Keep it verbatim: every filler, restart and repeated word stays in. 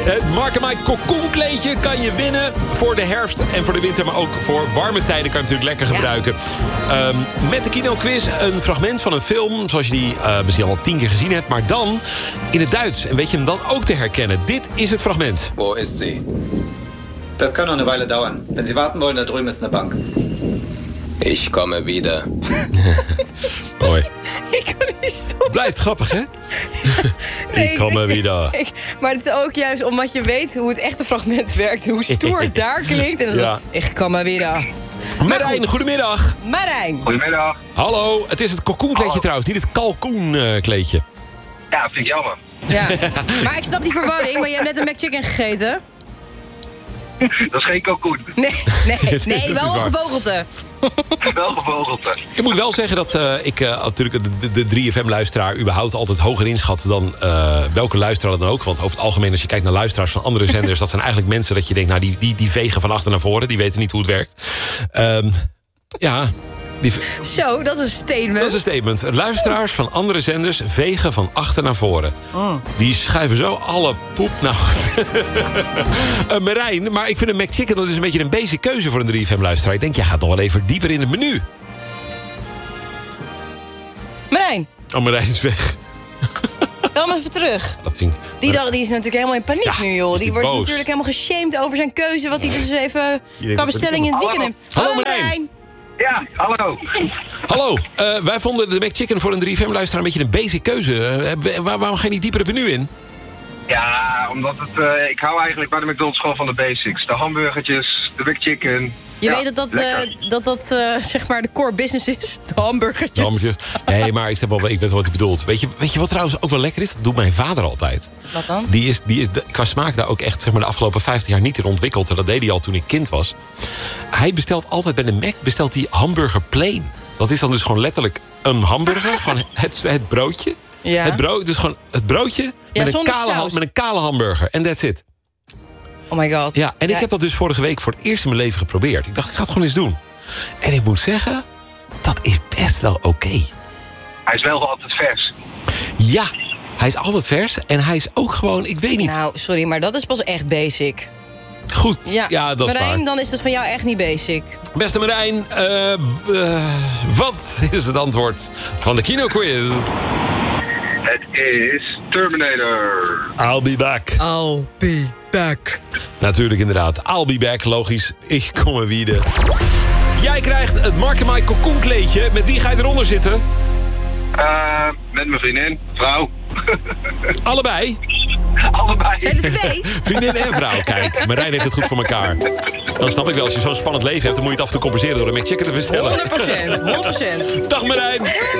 Het Mark en Mike cocoon-kleedje kan je winnen voor de herfst en voor de winter. Maar ook voor warme tijden kan je natuurlijk lekker gebruiken. Ja. Um, met de kinoquiz een fragment van een film, zoals je die uh, misschien al tien keer gezien hebt. Maar dan in het Duits. En weet je hem dan ook te herkennen? Dit is het fragment. Wo ist sie? Das kann noch eine Weile dauern. Wenn Sie warten wollen, da drüben ist eine Bank. Ich komme wieder. Mooi. Ik kan niet stoppen. Blijft grappig, hè? Nee, ik kom er weer. Ik, maar het is ook juist omdat je weet hoe het echte fragment werkt. Hoe stoer het daar klinkt. En dan ja. zo, ik kom er weer. Marijn, goedemiddag. Marijn. Goedemiddag. Hallo, het is het cocoon-kleedje trouwens, niet het kalkoen-kleedje. Ja, vind ik jammer. Ja. Maar ik snap die verwarring, maar je hebt net een McChicken gegeten. Dat is geen kalkoen. Nee, nee, nee, wel een gevogelte. Wel gevogelte. Ik moet wel zeggen dat uh, ik uh, natuurlijk de, de drie F M-luisteraar überhaupt altijd hoger inschat dan uh, welke luisteraar dan ook. Want over het algemeen, als je kijkt naar luisteraars van andere zenders, dat zijn eigenlijk mensen dat je denkt, nou, die, die, die vegen van achter naar voren. Die weten niet hoe het werkt. Um, ja... Die... Zo, dat is een statement. Dat is een statement. Luisteraars van andere zenders vegen van achter naar voren. Oh. Die schuiven zo alle poep. Nou, uh, Marijn, maar ik vind een McChicken dat is een beetje een basic keuze voor een drie F M-luisteraar. Ik denk, jij gaat toch wel even dieper in het menu. Marijn. Oh, Marijn is weg. Wel maar even terug. Dat vind ik... Die, dag, die is natuurlijk helemaal in paniek ja, nu, joh. Die, die wordt boos. natuurlijk helemaal geshamed over zijn keuze, wat hij dus even qua bestelling in het weekend heeft. Hallo, Hallo Marijn. Marijn. Ja, hallo. Hallo, uh, wij vonden de McChicken voor een drie F M-luisteraar een beetje een basic keuze. Uh, waar, waarom ga je niet dieper het menu in? Ja, omdat het, uh, ik hou eigenlijk bij de McDonald's gewoon van de basics. De hamburgertjes, de McChicken. Je ja, weet dat dat, uh, dat, dat uh, zeg maar de core business is, de hamburgertjes. De hamburgertjes. Nee, maar ik, wel, ik weet wel wat hij bedoelt. Weet je, weet je wat trouwens ook wel lekker is? Dat doet mijn vader altijd. Wat dan? Die is, die is de, qua smaak daar ook echt zeg maar, de afgelopen vijftig jaar niet in ontwikkeld. En dat deed hij al toen ik kind was. Hij bestelt altijd bij de Mac bestelt hij hamburger plain. Dat is dan dus gewoon letterlijk een hamburger. Gewoon het, het broodje. Ja. Het brood, dus gewoon het broodje ja, met, een kale, met een kale hamburger. En that's it. Oh my god. Ja, en ja. ik heb dat dus vorige week voor het eerst in mijn leven geprobeerd. Ik dacht, ik ga het gewoon eens doen. En ik moet zeggen, dat is best wel oké. Okay. Hij is wel altijd vers. Ja, hij is altijd vers. En hij is ook gewoon, ik weet niet... Nou, sorry, maar dat is pas echt basic. Goed, ja, ja dat Marijn, is waar. Dan is het van jou echt niet basic. Beste Marijn, uh, uh, wat is het antwoord van de kinoquiz? Het is Terminator. I'll be back. I'll be back. Natuurlijk inderdaad. I'll be back, logisch. Ik kom er weer. Jij krijgt het Mark en Mike cocoon-kleedje. Met wie ga je eronder zitten? Uh, met mijn vriendin, vrouw. Allebei? Allebei. Zijn er twee? Vriendin en vrouw, kijk. Marijn heeft het goed voor elkaar. Dan snap ik wel, als je zo'n spannend leven hebt, dan moet je het af en toe compenseren door een McChicken te bestellen. honderd procent, honderd procent. Dag Marijn.